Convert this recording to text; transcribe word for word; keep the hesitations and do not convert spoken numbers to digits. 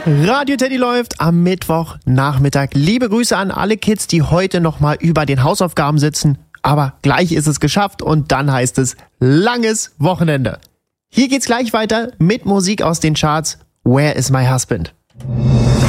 Radio Teddy läuft am Mittwochnachmittag. Liebe Grüße an alle Kids, die heute nochmal über den Hausaufgaben sitzen. Aber gleich ist es geschafft und dann heißt es langes Wochenende. Hier geht's gleich weiter mit Musik aus den Charts. Where is my husband?